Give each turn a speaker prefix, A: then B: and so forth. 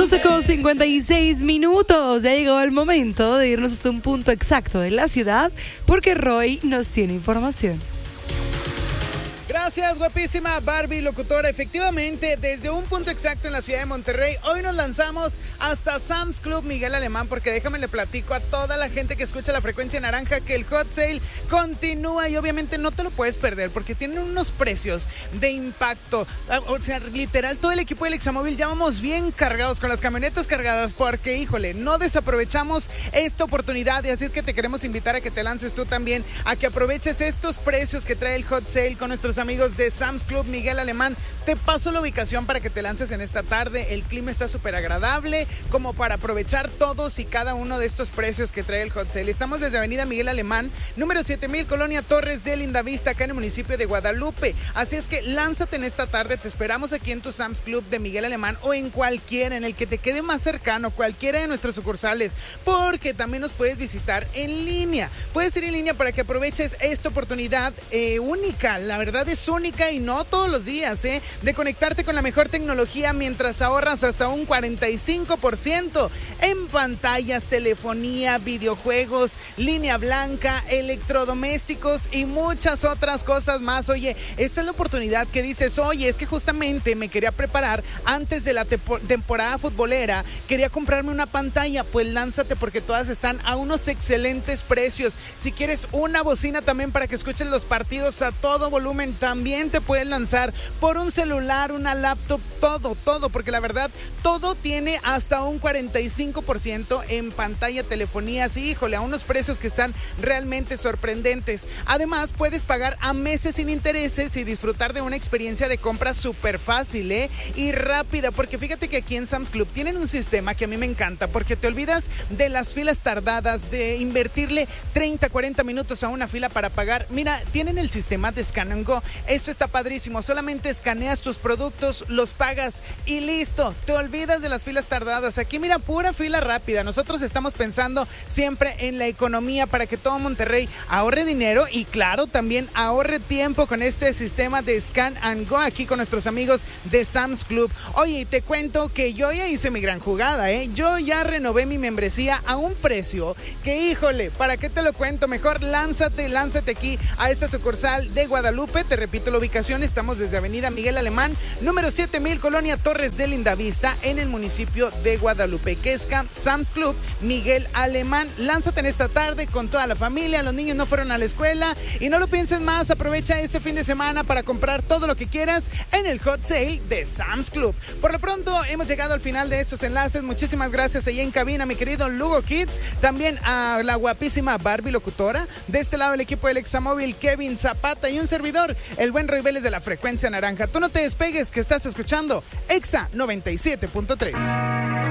A: 11:56. Ya llegó el momento de irnos hasta un punto exacto de la ciudad porque Roy nos tiene información.
B: Gracias, guapísima Barbie locutora. Efectivamente, desde un punto exacto en la ciudad de Monterrey, hoy nos lanzamos hasta Sam's Club Miguel Alemán, porque déjame le platico a toda la gente que escucha la frecuencia naranja que el hot sale continúa y obviamente no te lo puedes perder porque tienen unos precios de impacto. O sea, literal, todo el equipo del Examóvil ya vamos bien cargados con las camionetas cargadas porque, híjole, no desaprovechamos esta oportunidad y así es que te queremos invitar a que te lances tú también, a que aproveches estos precios que trae el hot sale con nuestros amigos de Sam's Club Miguel Alemán. Te paso la ubicación para que te lances en esta tarde. El clima está súper agradable como para aprovechar todos y cada uno de estos precios que trae el hot sale. Estamos desde Avenida Miguel Alemán, número 7000, Colonia Torres de Lindavista, acá en el municipio de Guadalupe. Así es que lánzate en esta tarde. Te esperamos aquí en tu Sam's Club de Miguel Alemán o en cualquiera, en el que te quede más cercano, cualquiera de nuestras sucursales, porque también nos puedes visitar en línea. Puedes ir en línea para que aproveches esta oportunidad única. La verdad es única y no todos los días, de conectarte con la mejor tecnología mientras ahorras hasta un 45% en pantallas, telefonía, videojuegos, línea blanca, electrodomésticos y muchas otras cosas más. Oye, esta es la oportunidad que dices, oye, es que justamente me quería preparar antes de la temporada futbolera, quería comprarme una pantalla. Pues lánzate porque todas están a unos excelentes precios. Si quieres una bocina también para que escuches los partidos a todo volumen, también te puedes lanzar por un celular, una laptop, todo, porque la verdad todo tiene hasta un 45% en pantalla, telefonía, sí, híjole, a unos precios que están realmente sorprendentes. Además, puedes pagar a meses sin intereses y disfrutar de una experiencia de compra súper fácil, y rápida, porque fíjate que aquí en Sam's Club tienen un sistema que a mí me encanta, porque te olvidas de las filas tardadas, de invertirle 30, 40 minutos a una fila para pagar. Mira, tienen el sistema de Scan and Go. Esto está padrísimo, solamente escaneas tus productos, los pagas y listo, te olvidas de las filas tardadas. Aquí mira, pura fila rápida. Nosotros estamos pensando siempre en la economía para que todo Monterrey ahorre dinero y claro, también ahorre tiempo con este sistema de Scan and Go aquí con nuestros amigos de Sam's Club. Oye, te cuento que yo ya hice mi gran jugada, yo ya renové mi membresía a un precio que, híjole, ¿para qué te lo cuento? Mejor lánzate aquí a esta sucursal de Guadalupe. Te repito la ubicación, estamos desde Avenida Miguel Alemán, número 7000, Colonia Torres de Lindavista, en el municipio de Guadalupe, que es Sam's Club Miguel Alemán. Lánzate en esta tarde con toda la familia, los niños no fueron a la escuela y no lo pienses más, aprovecha este fin de semana para comprar todo lo que quieras en el hot sale de Sam's Club. Por lo pronto, hemos llegado al final de estos enlaces. Muchísimas gracias ahí en cabina, mi querido Lugo Kids, también a la guapísima Barbie locutora, de este lado el equipo del Examóvil, Kevin Zapata y un servidor, el buen Roy Vélez de la frecuencia naranja. Tú no te despegues, que estás escuchando Exa 97.3.